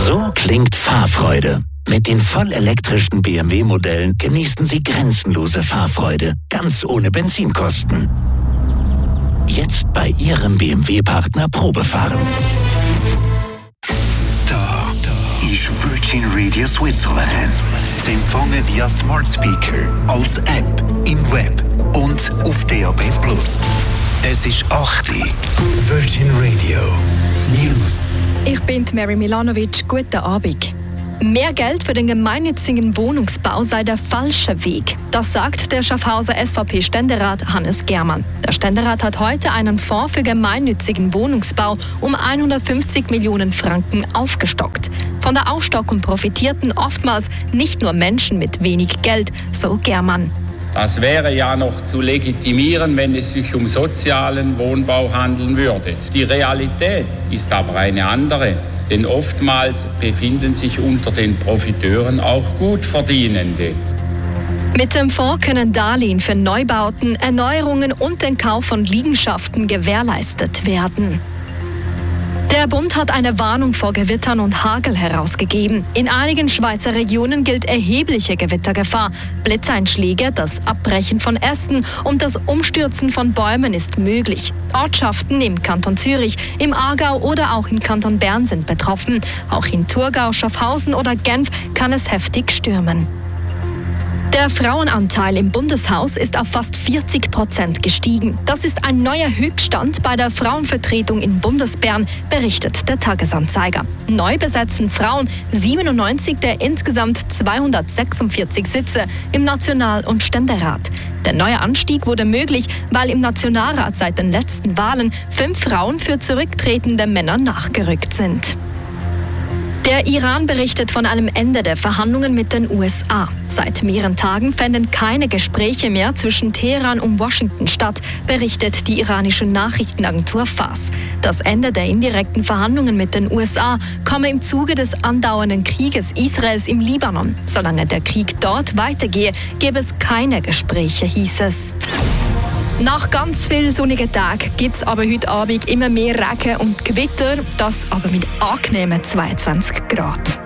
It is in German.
So klingt Fahrfreude. Mit den vollelektrischen BMW-Modellen genießen Sie grenzenlose Fahrfreude, ganz ohne Benzinkosten. Jetzt bei Ihrem BMW-Partner Probefahren. Da ist Virgin Radio Switzerland. Sie empfangen via Smart Speaker, als App, im Web und auf DAB+. Es ist 8 Uhr. Virgin Radio News. Ich bin Mary Milanovic. Guten Abend. Mehr Geld für den gemeinnützigen Wohnungsbau sei der falsche Weg. Das sagt der Schaffhauser SVP-Ständerat Hannes Germann. Der Ständerat hat heute einen Fonds für gemeinnützigen Wohnungsbau um 150 Millionen Franken aufgestockt. Von der Aufstockung profitierten oftmals nicht nur Menschen mit wenig Geld, so Germann. Das wäre ja noch zu legitimieren, wenn es sich um sozialen Wohnbau handeln würde. Die Realität ist aber eine andere. Denn oftmals befinden sich unter den Profiteuren auch Gutverdienende. Mit dem Fonds können Darlehen für Neubauten, Erneuerungen und den Kauf von Liegenschaften gewährleistet werden. Der Bund hat eine Warnung vor Gewittern und Hagel herausgegeben. In einigen Schweizer Regionen gilt erhebliche Gewittergefahr. Blitzeinschläge, das Abbrechen von Ästen und das Umstürzen von Bäumen ist möglich. Ortschaften im Kanton Zürich, im Aargau oder auch im Kanton Bern sind betroffen. Auch in Thurgau, Schaffhausen oder Genf kann es heftig stürmen. Der Frauenanteil im Bundeshaus ist auf fast 40% gestiegen. Das ist ein neuer Höchststand bei der Frauenvertretung in Bundesbern, berichtet der Tagesanzeiger. Neu besetzen Frauen 97 der insgesamt 246 Sitze im National- und Ständerat. Der neue Anstieg wurde möglich, weil im Nationalrat seit den letzten Wahlen 5 Frauen für zurücktretende Männer nachgerückt sind. Der Iran berichtet von einem Ende der Verhandlungen mit den USA. Seit mehreren Tagen fänden keine Gespräche mehr zwischen Teheran und Washington statt, berichtet die iranische Nachrichtenagentur Fars. Das Ende der indirekten Verhandlungen mit den USA komme im Zuge des andauernden Krieges Israels im Libanon. Solange der Krieg dort weitergehe, gäbe es keine Gespräche, hieß es. Nach ganz vielen sonnigen Tagen gibt es aber heute Abend immer mehr Regen und Gewitter, das aber mit angenehmen 22 Grad.